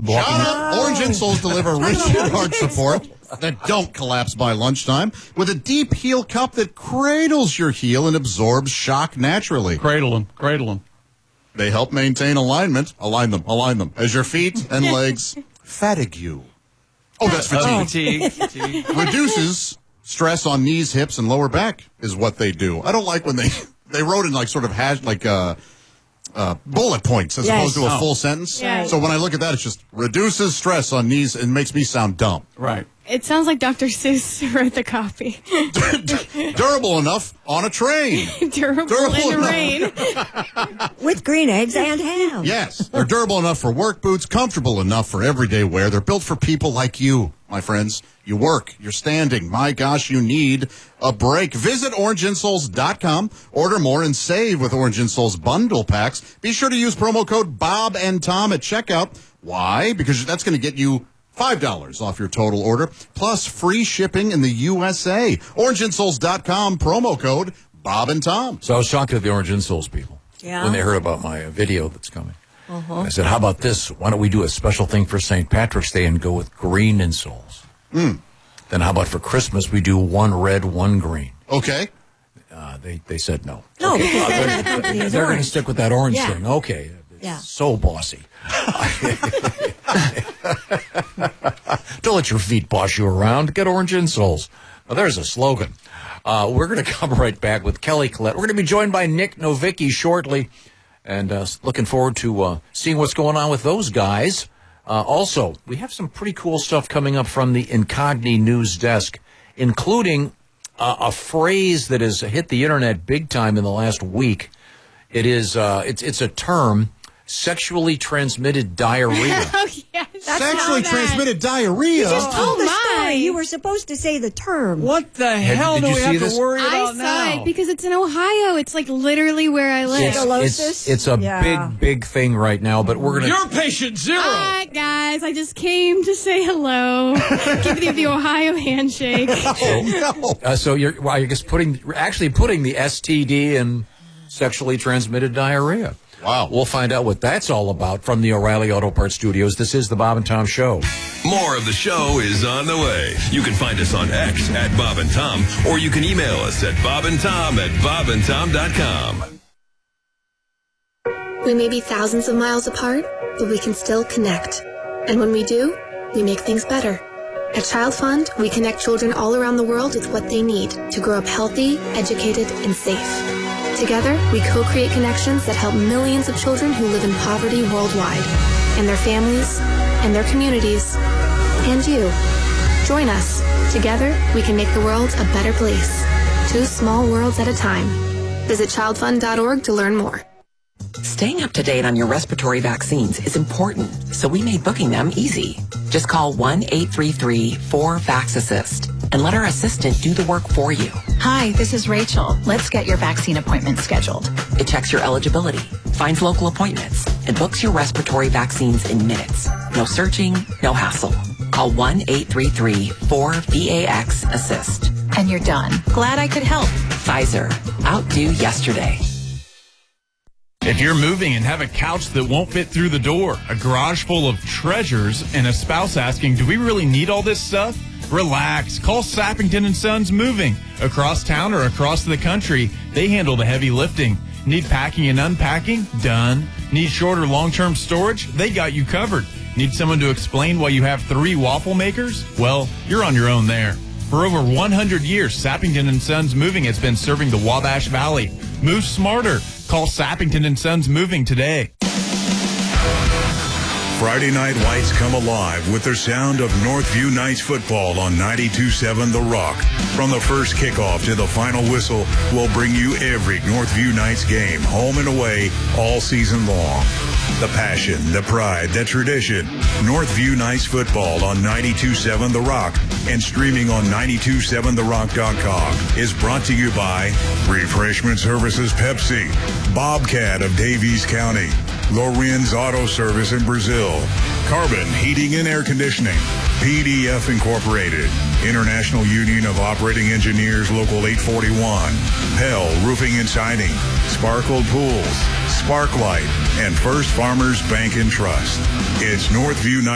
Shut up! Orange insoles deliver rigid arch support that don't collapse by lunchtime with a deep heel cup that cradles your heel and absorbs shock naturally. Cradle them. They help maintain alignment. Align them as your feet and legs fatigue. Oh, that's fatigue. Fatigue. Reduces stress on knees, hips, and lower back is what they do. I don't like when they wrote in like sort of bullet points as opposed to a full sentence. Yes. So when I look at that, it's just reduces stress on knees and makes me sound dumb. Right. It sounds like Dr. Seuss wrote the copy. Durable enough on a train. Durable in the rain. With green eggs and ham. Yes. They're durable enough for work boots, comfortable enough for everyday wear. They're built for people like you, my friends. You work, you're standing. My gosh, you need a break. Visit orangeinsoles.com. Order more and save with Orange Insoles bundle packs. Be sure to use promo code Bob and Tom at checkout. Why? Because that's going to get you $5 off your total order, plus free shipping in the USA. Orangeinsoles.com, promo code Bob and Tom. So I was talking to the Orange Insoles people when they heard about my video that's coming. I said, how about this? Why don't we do a special thing for St. Patrick's Day and go with green insoles? Then how about for Christmas, we do one red, one green? Okay. They said no. No, Okay. because They're going to stick with that orange Yeah. thing. Okay. Yeah. So bossy. Don't let your feet boss you around. Get Orange Insoles. Now, there's a slogan. We're going to come right back with Kelly Collette. We're going to be joined by Nick Novicki shortly, and looking forward to seeing what's going on with those guys. Also, we have some pretty cool stuff coming up from the Incogni News Desk, including a phrase that has hit the internet big time in the last week. It is it's a term, sexually transmitted diarrhea. Oh, yes. Sexually transmitted diarrhea? You just told the my. story. You were supposed to say the term. What the hell did do you we see have this? to worry I about saw now? it because it's in Ohio. It's like literally where I live. Sclerosis? It's a Yeah. big thing right now, but we're going to... You're patient zero. All right, guys. I just came to say hello. Give you the Ohio handshake. So I guess putting the STD in sexually transmitted diarrhea. Wow. We'll find out what that's all about from the O'Reilly Auto Parts Studios. This is the Bob and Tom Show. More of the show is on the way. You can find us on X at Bob and Tom, or you can email us at bobandtom@bobandtom.com. We may be thousands of miles apart, but we can still connect. And when we do, we make things better. At Child Fund, we connect children all around the world with what they need to grow up healthy, educated, and safe. Together, we co-create connections that help millions of children who live in poverty worldwide, and their families, and their communities, and you. Join us. Together, we can make the world a better place. 2 small worlds at a time. Visit childfund.org to learn more. Staying up to date on your respiratory vaccines is important, so we made booking them easy. Just call 1-833-4-VAX-ASSIST and let our assistant do the work for you. Hi, this is Rachel. Let's get your vaccine appointment scheduled. It checks your eligibility, finds local appointments, and books your respiratory vaccines in minutes. No searching, no hassle. Call 1-833-4-VAX-ASSIST. And you're done. Glad I could help. Pfizer. Outdo yesterday. If you're moving and have a couch that won't fit through the door, a garage full of treasures, and a spouse asking, do we really need all this stuff? Relax. Call Sappington & Sons Moving. Across town or across the country, they handle the heavy lifting. Need packing and unpacking? Done. Need short or long-term storage? They got you covered. Need someone to explain why you have 3 waffle makers? Well, you're on your own there. For over 100 years, Sappington & Sons Moving has been serving the Wabash Valley. Move smarter. Call Sappington & Sons Moving today. Friday night lights come alive with the sound of Northview Knights football on 92.7 The Rock. From the first kickoff to the final whistle, we'll bring you every Northview Knights game, home and away, all season long. The passion, the pride, the tradition. Northview Knights football on 92.7 The Rock and streaming on 927therock.com is brought to you by Refreshment Services Pepsi, Bobcat of Davies County, Lorenz Auto Service in Brazil, Carbon Heating and Air Conditioning, PDF Incorporated, International Union of Operating Engineers Local 841, Pell Roofing and Siding, Sparkle Pools, Sparklight, and First Farmers Bank and Trust. It's Northview